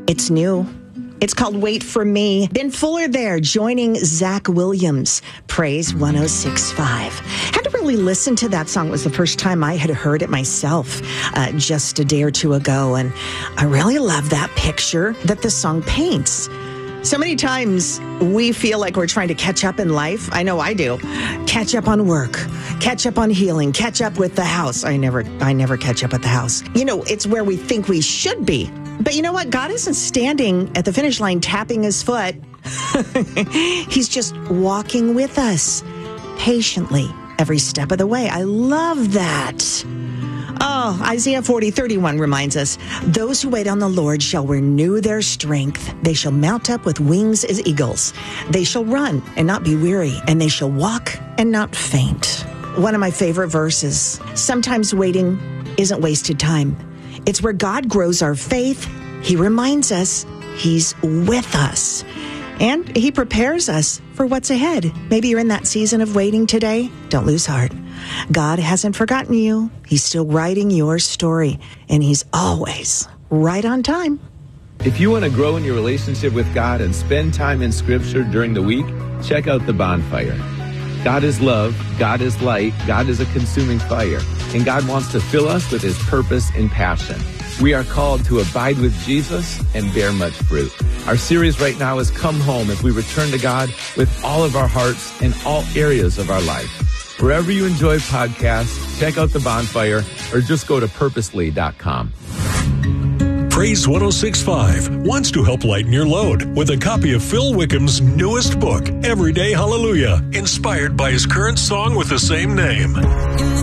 It's new. It's called Wait For Me. Ben Fuller there joining Zach Williams. Praise 106.5. Had to really listen to that song. It was the first time I had heard it myself just a day or two ago. And I really love that picture that the song paints. So many times we feel like we're trying to catch up in life. I know I do. Catch up on work, catch up on healing, catch up with the house. I never catch up at the house. You know, it's where we think we should be. But you know what? God isn't standing at the finish line tapping his foot. He's just walking with us patiently every step of the way. I love that. Oh, Isaiah 40:31 reminds us, those who wait on the Lord shall renew their strength. They shall mount up with wings as eagles. They shall run and not be weary, and they shall walk and not faint. One of my favorite verses. Sometimes waiting isn't wasted time. It's where God grows our faith. He reminds us he's with us. And he prepares us for what's ahead. Maybe you're in that season of waiting today. Don't lose heart. God hasn't forgotten you. He's still writing your story. And he's always right on time. If you want to grow in your relationship with God and spend time in Scripture during the week, check out The Bonfire. God is love, God is light, God is a consuming fire, and God wants to fill us with his purpose and passion. We are called to abide with Jesus and bear much fruit. Our series right now is Come Home as we return to God with all of our hearts in all areas of our life. Wherever you enjoy podcasts, check out The Bonfire or just go to purposely.com. Praise 106.5 wants to help lighten your load with a copy of Phil Wickham's newest book, Everyday Hallelujah, inspired by his current song with the same name.